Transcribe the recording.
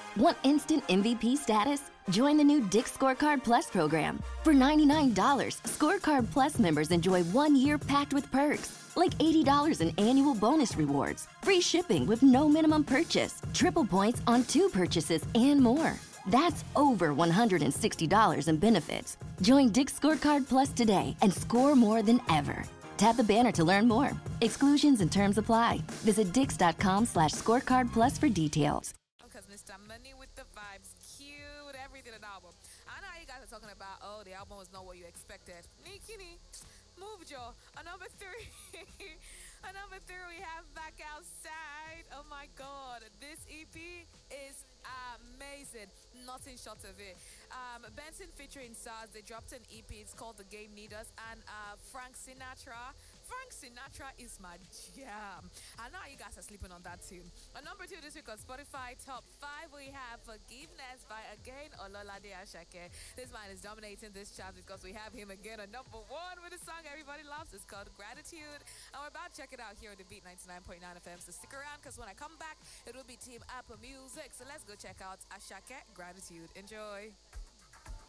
Want instant MVP status? Join the new Dick's Scorecard Plus program. For $99, Scorecard Plus members enjoy 1 year packed with perks, like $80 in annual bonus rewards, free shipping with no minimum purchase, triple points on 2 purchases, and more. That's over $160 in benefits. Join Dick's Scorecard Plus today and score more than ever. Tap the banner to learn more. Exclusions and terms apply. Visit dix.com/scorecard plus for details. Because Mr. Money with the vibes, cute, everything in the album. I know how you guys are talking about, oh, the album was not what you expected. Nikini, move, Joe. On number 3, on number 3, we have Back Outside. Oh my God, this EP is amazing. Nothing short of it. Benson featuring SARS, they dropped an EP. It's called The Game Need Us. And Frank Sinatra. Frank Sinatra is my jam. I know you guys are sleeping on that tune. On number 2 this week on Spotify Top 5, we have Forgiveness by Again Ololade Asake. This man is dominating this chart because we have him again on number 1 with a song everybody loves. It's called Gratitude. And we're about to check it out here on the Beat 99.9 FM. So stick around because when I come back, it will be Team Apple Music. So let's go check out Asake Gratitude. Enjoy.